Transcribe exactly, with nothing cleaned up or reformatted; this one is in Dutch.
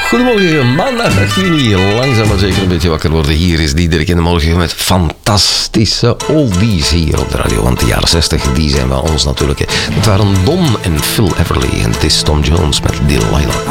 Goedemorgen, maandag acht juni. Langzaam maar zeker een beetje wakker worden. Hier is Diederik in de morgen met fantastische oldies hier op de radio. Want de jaren zestig, die zijn wel ons natuurlijk. Het waren Don en Phil Everly en het is Tom Jones met Delilah.